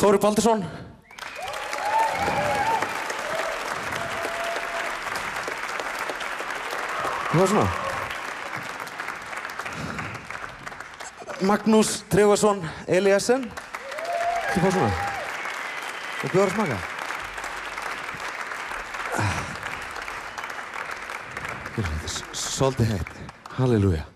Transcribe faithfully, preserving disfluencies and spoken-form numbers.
Þórir Baldursson. Hvað svona? Magnús Tryggvason Eliassen. Hvað svona? Og bjóður að smaka? Þetta er svolítið heitt. Halleluja.